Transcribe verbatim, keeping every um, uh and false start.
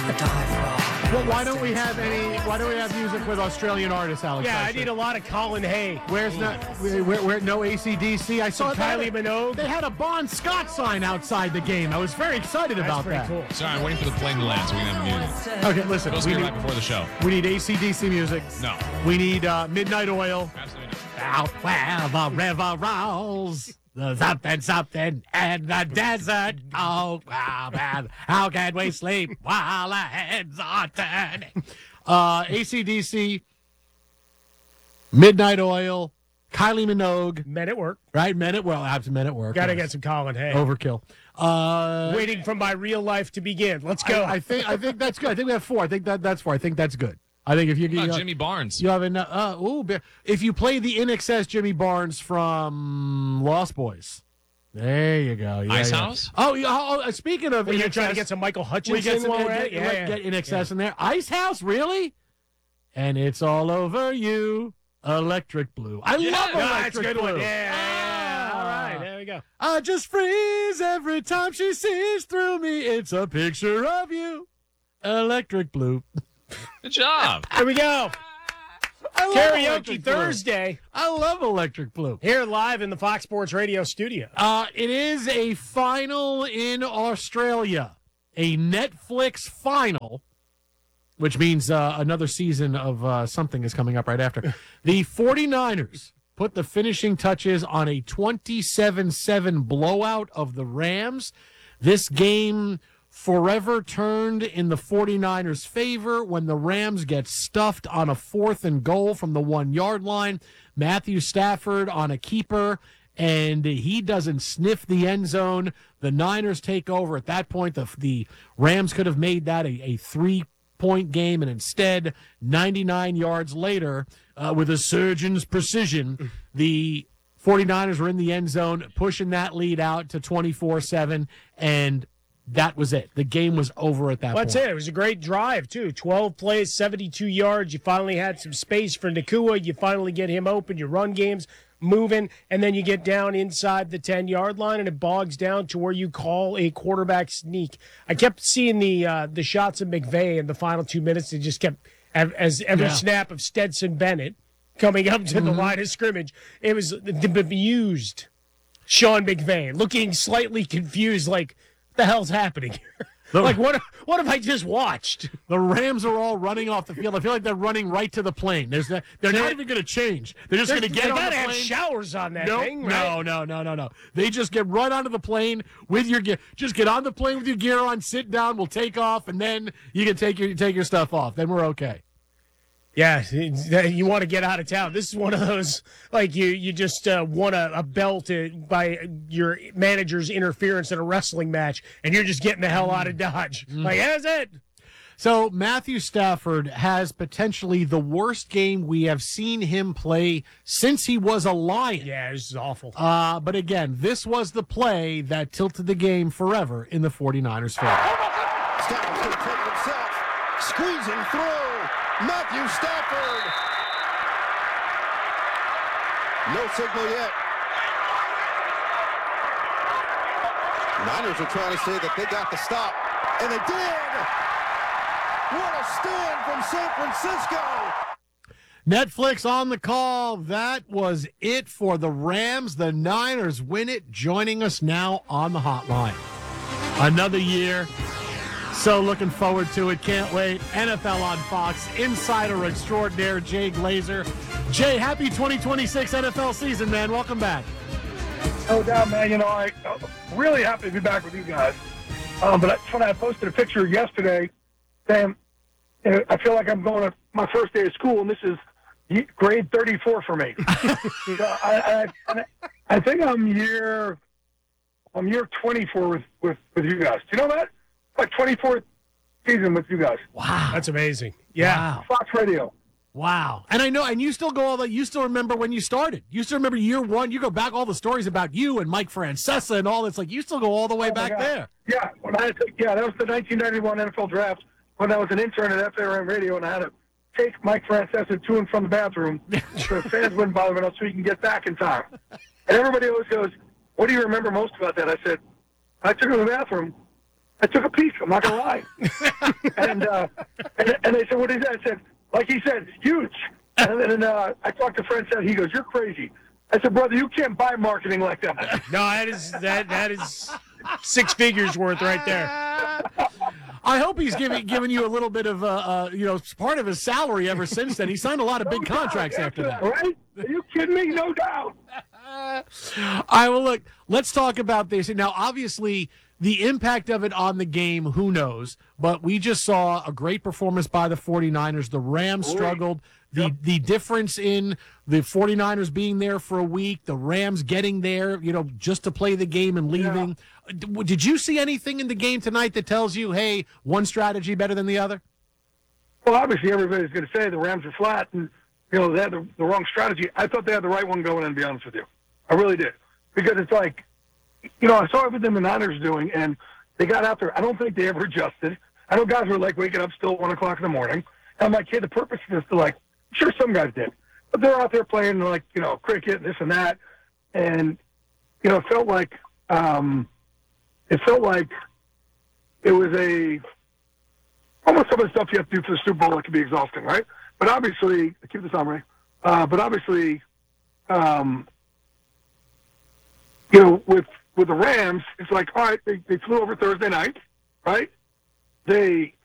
Well, why don't we have any? Why don't we have music with Australian artists, Alex? Yeah, I need a lot of Colin Hay. Where's not? Where, where, where? No A C D C. I saw Kylie they, Minogue. They had a Bon Scott sign outside the game. I was very excited That's about pretty that. cool. Sorry, I'm waiting for the plane to land so we can have music. Okay, listen. We'll We get need, right before the show. we need A C D C music. No. We need uh, Midnight Oil. Absolutely not. Out where the river rolls, the something, something, and the desert. Oh, wow, man. How can we sleep while our heads are turning? Uh, A C D C, Midnight Oil, Kylie Minogue. Men at work. Right? Men at well, after Men at work. Got to yes. get some Colin Hay. Overkill. Uh, Waiting for my real life to begin. Let's go. I, I think I think that's good. I think we have four. I think that that's four. I think that's good. I think if you What you, about know, Jimmy Barnes? you have enough. Uh, ooh, be- if you play the In Excess Jimmy Barnes from Lost Boys, there you go. Yeah, Ice yeah. House? Oh, yeah, oh, uh, speaking of, When In you're trying to Excess, get some Michael we Hutchinson get some while get, we're at it? get, Yeah, yeah. get In Excess in there. Ice House, really? And it's all over you, Electric Blue. I Yeah, love no, Electric That's a good Blue. one. Yeah, yeah. Ah. All right, there we go. I just freeze every time she sees through me. It's a picture of you, Electric Blue. Good job. Here we go. I love Karaoke Electric Blue. Thursday I love Electric Blue. here live in the Fox Sports Radio studio. Uh, it is a final in Australia, a Netflix final, which means uh, another season of uh, something is coming up right after. The 49ers put the finishing touches on a twenty-seven seven blowout of the Rams. This game forever turned in the 49ers' favor when the Rams get stuffed on a fourth and goal from the one-yard line. Matthew Stafford on a keeper, and he doesn't sniff the end zone. The Niners take over. At that point, the, the Rams could have made that a, a three-point game, and instead, ninety-nine yards later, uh, with a surgeon's precision, the 49ers were in the end zone, pushing that lead out to twenty-four seven, and that was it. The game was over at that That's point. it. It was a great drive, too. twelve plays, seventy-two yards. You finally had some space for Nakua. You finally get him open. Your run game's moving. And then you get down inside the ten-yard line, and it bogs down to where you call a quarterback sneak. I kept seeing the uh, the shots of McVay in the final two minutes. They just kept, as every Yeah. snap of Stetson Bennett coming up to the line of scrimmage, it was the bemused Sean McVay looking slightly confused, like, the hell's happening here? The- Like, what what have I just watched? The Rams are all running off the field. I feel like they're running right to the plane. There's the, they're not even going to change. They're just going to get they on gotta the have plane. showers on that No, thing, no, right? no, no, no, no. They just get right onto the plane with your gear. Just get on the plane with your gear on, sit down, we'll take off, and then you can take your take your stuff off. Then we're okay. Yeah, you want to get out of town. This is one of those, like, you you just uh, won a, a belt uh, by your manager's interference in a wrestling match, and you're just getting the hell out of Dodge. Like, that's it. So Matthew Stafford has potentially the worst game we have seen him play since he was a Lion. Yeah, this is awful. Uh, but again, this was the play that tilted the game forever in the 49ers' favor. Stafford's going to take it himself. Squeezing through. Matthew Stafford. No signal yet. Niners are trying to say that they got the stop, and they did. What a stand from San Francisco. Netflix on the call. That was it for the Rams. The Niners win it. Joining us now on the hotline. Another year. So looking forward to it. Can't wait. N F L on Fox. Insider extraordinaire Jay Glazer. Jay, happy twenty twenty-six N F L season, man. Welcome back. No doubt, man. You know, I uh, really happy to be back with you guys. Um, but I, when I posted a picture yesterday, saying, you know, I feel like I'm going to my first day of school, and this is ye- grade thirty-four for me. so I, I, I think I'm year, I'm year twenty-four with, with, with you guys. Do you know that? Like twenty-fourth season with you guys. Wow. That's amazing. Yeah. Wow. Fox Radio. Wow. And I know, and you still go all that, you still remember when you started. You still remember year one. You go back all the stories about you and Mike Francesa and all this. Like, you still go all the way Oh, my back God. there. Yeah, when I took, yeah, that was the nineteen ninety-one N F L draft when I was an intern at F A R Radio, and I had to take Mike Francesa to and from the bathroom so the fans wouldn't bother enough so he can get back in time. And everybody always goes, "What do you remember most about that?" I said, "I took him to the bathroom, I took a piece. I'm not gonna lie. and, uh, and and they said, "What is that?" I said, "Like he said, huge." And then uh, I talked to Fred. Said he goes, "You're crazy." I said, "Brother, you can't buy marketing like that." No, that is that that is six figures worth right there. I hope he's giving giving you a little bit of, uh, uh, you know, part of his salary ever since then. He signed a lot of big No contracts doubt, after that. Right? Are you kidding me? No doubt. All right, well, look, let's talk about this. Now, obviously, the impact of it on the game, who knows? But we just saw a great performance by the 49ers. The Rams struggled. The Yep. the difference in the 49ers being there for a week, the Rams getting there, you know, just to play the game and leaving. D- Did you see anything in the game tonight that tells you, hey, one strategy better than the other? Well, obviously, everybody's going to say the Rams are flat and, you know, they had the, the wrong strategy. I thought they had the right one going in, to be honest with you. I really did. Because it's like, you know, I saw everything the Niners doing, and they got out there. I don't think they ever adjusted. I know guys were, like, waking up still at one o'clock in the morning. And I'm like, hey, the purpose of this to, like, I'm sure some guys did. But they're out there playing, like, you know, cricket and this and that. And, you know, it felt like, um, it felt like it was a, almost some of the stuff you have to do for the Super Bowl that can be exhausting, right? But obviously, keep this on, Ray. Uh, but obviously, um, you know, with with the Rams, it's like, all right, they, they flew over Thursday night, right? They